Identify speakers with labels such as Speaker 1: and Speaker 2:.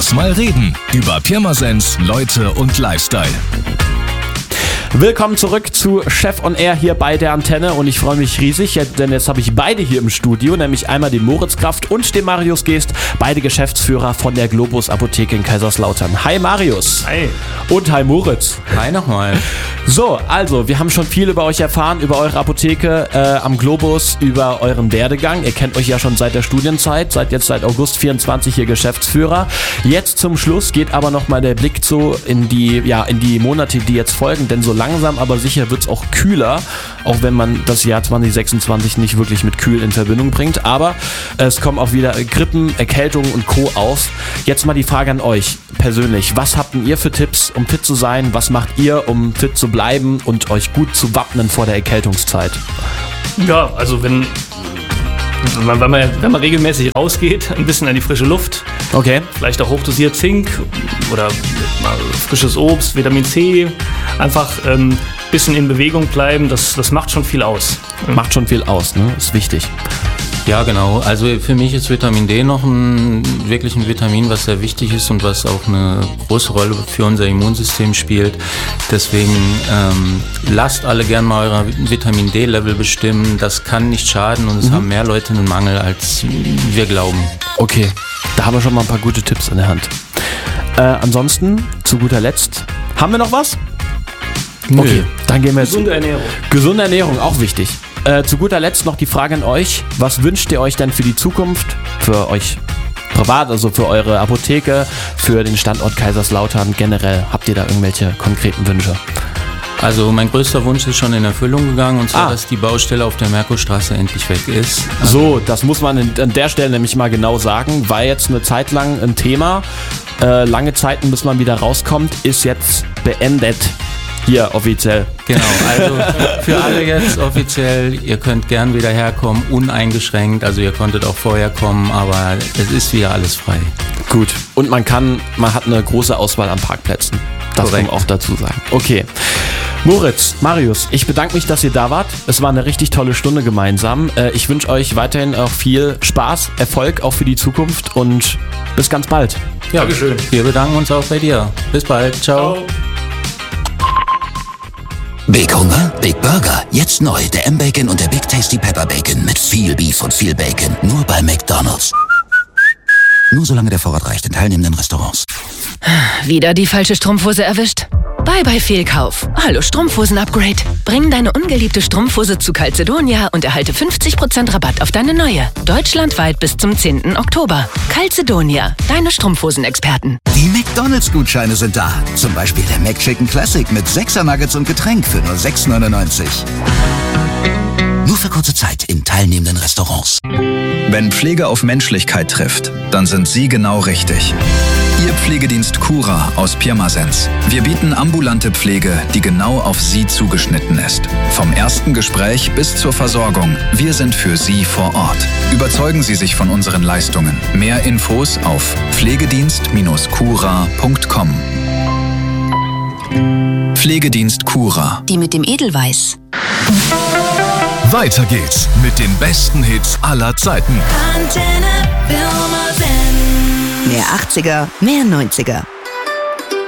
Speaker 1: Lass mal reden über Pirmasens, Leute und Lifestyle.
Speaker 2: Willkommen zurück zu Chef on Air hier bei der Antenne und ich freue mich riesig, denn jetzt habe ich beide hier im Studio, nämlich einmal den Moritz Kraft und den Marius Geest, beide Geschäftsführer von der Globus Apotheke in Kaiserslautern. Hi Marius.
Speaker 3: Hi.
Speaker 2: Und hi Moritz.
Speaker 3: Hi nochmal.
Speaker 2: So, also wir haben schon viel über euch erfahren, über eure Apotheke am Globus, über euren Werdegang. Ihr kennt euch ja schon seit der Studienzeit, seid jetzt seit August 24 hier Geschäftsführer. Jetzt zum Schluss geht aber nochmal der Blick so in die Monate, die jetzt folgen, denn so langsam, aber sicher wird es auch kühler, auch wenn man das Jahr 2026 nicht wirklich mit kühl in Verbindung bringt. Aber es kommen auch wieder Grippen, Erkältungen und Co. auf. Jetzt mal die Frage an euch persönlich. Was habt ihr für Tipps, um fit zu sein? Was macht ihr, um fit zu bleiben und euch gut zu wappnen vor der Erkältungszeit?
Speaker 3: Ja, also wenn man regelmäßig rausgeht, ein bisschen an die frische Luft,
Speaker 2: Okay.
Speaker 3: vielleicht auch hochdosiert Zink oder mal frisches Obst, Vitamin C, einfach ein bisschen in Bewegung bleiben, das macht schon viel aus.
Speaker 2: Macht schon viel aus, ne? Ist wichtig.
Speaker 4: Ja, genau. Also für mich ist Vitamin D noch wirklich ein Vitamin, was sehr wichtig ist und was auch eine große Rolle für unser Immunsystem spielt. Deswegen lasst alle gern mal euer Vitamin D-Level bestimmen. Das kann nicht schaden und es haben mehr Leute einen Mangel, als wir glauben.
Speaker 2: Okay, da haben wir schon mal ein paar gute Tipps in der Hand. Ansonsten, zu guter Letzt, haben wir noch was? Okay, dann gehen wir jetzt.
Speaker 3: Gesunde Ernährung.
Speaker 2: Gesunde Ernährung, auch wichtig. Zu guter Letzt noch die Frage an euch. Was wünscht ihr euch denn für die Zukunft? Für euch privat, also für eure Apotheke, für den Standort Kaiserslautern generell? Habt ihr da irgendwelche konkreten Wünsche?
Speaker 4: Also mein größter Wunsch ist schon in Erfüllung gegangen, und zwar, dass die Baustelle auf der Merkurstraße endlich weg ist.
Speaker 2: So, das muss man an der Stelle nämlich mal genau sagen. War jetzt eine Zeit lang ein Thema. Lange Zeiten, bis man wieder rauskommt, ist jetzt beendet. Hier offiziell.
Speaker 4: Genau, also für alle jetzt offiziell, ihr könnt gern wieder herkommen, uneingeschränkt, also ihr konntet auch vorher kommen, aber es ist wieder alles frei.
Speaker 2: Gut. Und man hat eine große Auswahl an Parkplätzen. Das muss man auch dazu sagen. Okay. Moritz, Marius, ich bedanke mich, dass ihr da wart. Es war eine richtig tolle Stunde gemeinsam. Ich wünsche euch weiterhin auch viel Spaß, Erfolg auch für die Zukunft und bis ganz bald.
Speaker 4: Ja, Dankeschön. Wir bedanken uns auch bei dir. Bis bald. Ciao.
Speaker 5: Big Hunger? Big Burger. Jetzt neu. Der M-Bacon und der Big Tasty Pepper Bacon. Mit viel Beef und viel Bacon. Nur bei McDonald's. Nur solange der Vorrat reicht in teilnehmenden Restaurants.
Speaker 6: Wieder die falsche Strumpfhose erwischt? Bye Fehlkauf. Hallo Strumpfhosen-Upgrade. Bring deine ungeliebte Strumpfhose zu Calzedonia und erhalte 50% Rabatt auf deine neue. Deutschlandweit bis zum 10. Oktober. Calzedonia, deine Strumpfhosen-Experten.
Speaker 5: Die McDonald's-Gutscheine sind da. Zum Beispiel der McChicken Classic mit 6er Nuggets und Getränk für nur 6,99. Nur für kurze Zeit in teilnehmenden Restaurants.
Speaker 7: Wenn Pflege auf Menschlichkeit trifft, dann sind Sie genau richtig. Ihr Pflegedienst Cura aus Pirmasens. Wir bieten ambulante Pflege, die genau auf Sie zugeschnitten ist. Vom ersten Gespräch bis zur Versorgung. Wir sind für Sie vor Ort. Überzeugen Sie sich von unseren Leistungen. Mehr Infos auf pflegedienst-cura.com. Pflegedienst Cura.
Speaker 6: Die mit dem Edelweiß.
Speaker 1: Weiter geht's mit den besten Hits aller Zeiten.
Speaker 8: Antenne Pirmasens.
Speaker 6: Mehr 80er, mehr 90er.